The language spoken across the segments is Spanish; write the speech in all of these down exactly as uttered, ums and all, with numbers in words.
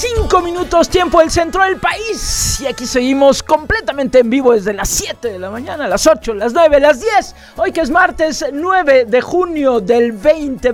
cinco minutos, tiempo del centro del país. Y aquí seguimos completamente en vivo desde las siete de la mañana, las ocho, las nueve, las diez. Hoy que es martes nueve de junio del veinte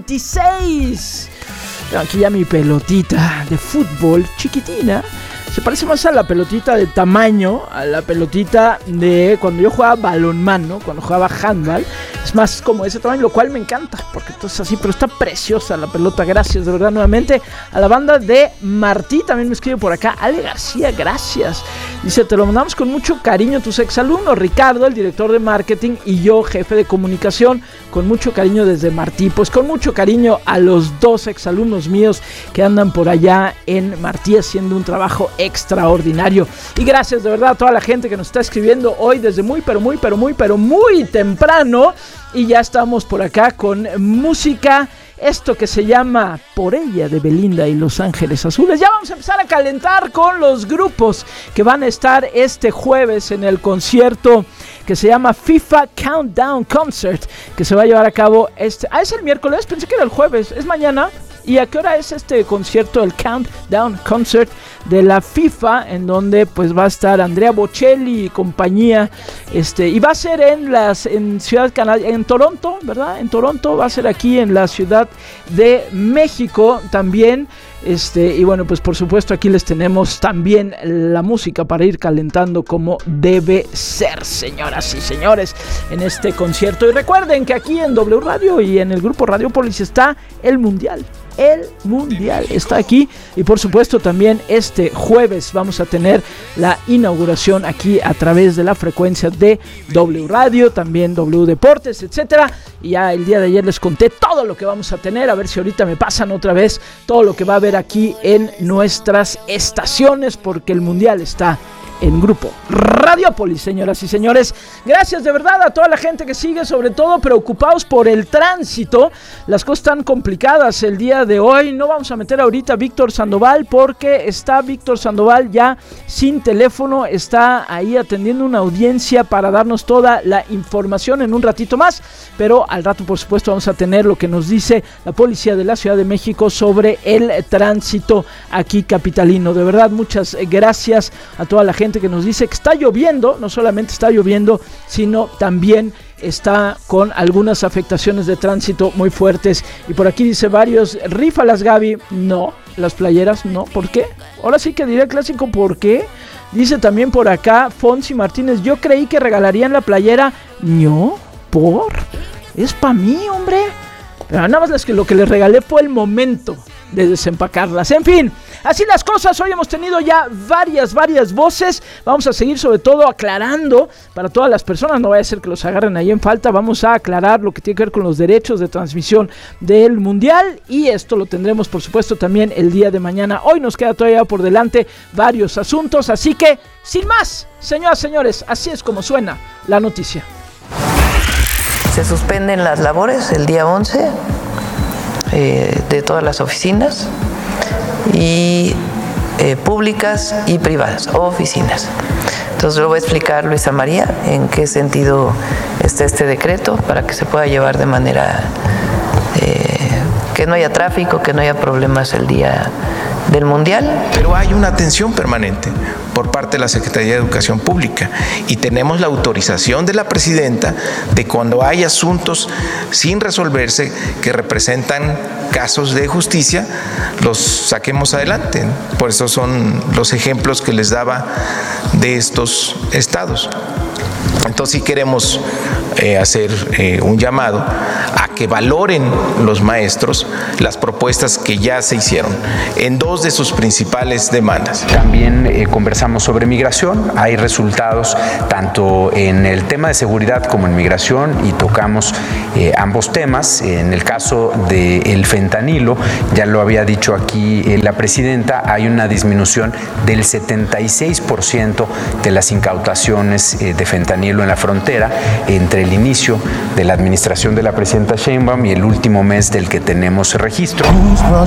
veintiséis. Tengo aquí ya mi pelotita de fútbol chiquitina. Se parece más a la pelotita de tamaño, a la pelotita de cuando yo jugaba balonmano, cuando jugaba handball. Es más como ese tamaño, lo cual me encanta, porque entonces así, pero está preciosa la pelota. Gracias de verdad nuevamente a la banda de Martí, también me escribe por acá Ale García, gracias. Dice, te lo mandamos con mucho cariño tus exalumnos, Ricardo, el director de marketing, y yo, jefe de comunicación, con mucho cariño desde Martí. Pues con mucho cariño a los dos exalumnos míos que andan por allá en Martí haciendo un trabajo extraordinario. Y gracias de verdad a toda la gente que nos está escribiendo hoy desde muy, pero muy, pero muy, pero muy temprano. Y ya estamos por acá con música, esto que se llama Por ella de Belinda y Los Ángeles Azules. Ya vamos a empezar a calentar con los grupos que van a estar este jueves en el concierto que se llama FIFA Countdown Concert, que se va a llevar a cabo este... Ah, es el miércoles, pensé que era el jueves, es mañana. ¿Y a qué hora es este concierto, el Countdown Concert de la FIFA, en donde pues va a estar Andrea Bocelli y compañía, este, y va a ser en las en Ciudad Canal, en Toronto, ¿verdad? En Toronto, va a ser aquí en la Ciudad de México también. Este, y bueno, pues por supuesto aquí les tenemos también la música para ir calentando como debe ser, señoras y señores, en este concierto. Y recuerden que aquí en W Radio y en el grupo Radiopolis está el Mundial. El Mundial está aquí. Y por supuesto también este jueves vamos a tener la inauguración aquí a través de la frecuencia de W Radio, también W Deportes, etcétera. Y ya el día de ayer les conté todo lo que vamos a tener. A ver si ahorita me pasan otra vez todo lo que va a haber aquí en nuestras estaciones, porque el Mundial está en grupo Radiopolis, señoras y señores. Gracias de verdad a toda la gente que sigue, sobre todo preocupados por el tránsito. Las cosas están complicadas el día de hoy. No vamos a meter ahorita a Víctor Sandoval, porque está Víctor Sandoval ya sin teléfono, está ahí atendiendo una audiencia para darnos toda la información en un ratito más, pero al rato por supuesto vamos a tener lo que nos dice la policía de la Ciudad de México sobre el tránsito aquí capitalino. De verdad, muchas gracias a toda la gente que nos dice que está lloviendo. No solamente está lloviendo, sino también está con algunas afectaciones de tránsito muy fuertes. Y por aquí dice varios, rífalas Gaby. No, las playeras no. ¿Por qué? Ahora sí que diré el clásico, ¿por qué? Dice también por acá Fonsi Martínez, yo creí que regalarían la playera. No, ¿por? Es para mí, hombre. Pero nada más lo que les regalé fue el momento de desempacarlas. En fin, así las cosas. Hoy hemos tenido ya varias, varias voces. Vamos a seguir sobre todo aclarando para todas las personas. No vaya a ser que los agarren ahí en falta. Vamos a aclarar lo que tiene que ver con los derechos de transmisión del Mundial. Y esto lo tendremos por supuesto también el día de mañana. Hoy nos queda todavía por delante varios asuntos. Así que, sin más, señoras y señores, así es como suena la noticia. Se suspenden las labores el día once eh, de todas las oficinas y eh, públicas y privadas, oficinas. Entonces lo voy a explicar Luisa María en qué sentido está este decreto para que se pueda llevar de manera eh, que no haya tráfico, que no haya problemas el día del Mundial. Pero hay una atención permanente por parte de la Secretaría de Educación Pública y tenemos la autorización de la presidenta de cuando hay asuntos sin resolverse que representan casos de justicia, los saquemos adelante. Por eso son los ejemplos que les daba de estos estados. Entonces sí queremos eh, hacer eh, un llamado a que valoren los maestros las propuestas que ya se hicieron en dos de sus principales demandas. También eh, conversamos sobre migración. Hay resultados tanto en el tema de seguridad como en migración y tocamos eh, ambos temas. En el caso del fentanilo, ya lo había dicho aquí eh, la presidenta, hay una disminución del setenta y seis por ciento de las incautaciones eh, de fentanilo en la frontera entre el inicio de la administración de la presidenta Sheinbaum y el último mes del que tenemos registro.